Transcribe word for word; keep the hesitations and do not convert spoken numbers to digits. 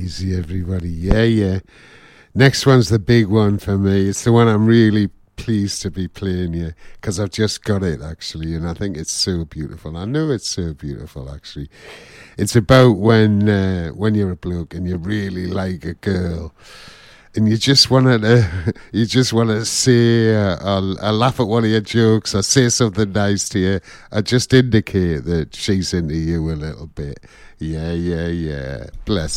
easy, everybody. Yeah, yeah. Next one's the big one for me. It's the one I'm really pleased to be playing here because I've just got it, actually, and I think it's so beautiful. I know it's so beautiful, actually. It's about when uh, when you're a bloke and you really like a girl, and you just want to, you just want to say, uh, I'll, I'll laugh at one of your jokes, or say something nice to you, or just indicate that she's into you a little bit. Yeah, yeah, yeah. Bless